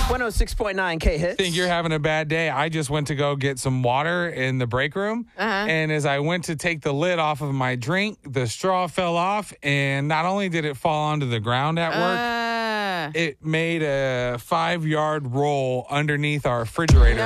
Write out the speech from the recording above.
106.9 K Hits. Think you're having a bad day. I just went to go get some water in the break room. And as I went to take the lid off of my drink, the straw fell off. And not only did it fall onto the ground at work, it made a 5-yard roll underneath our refrigerator.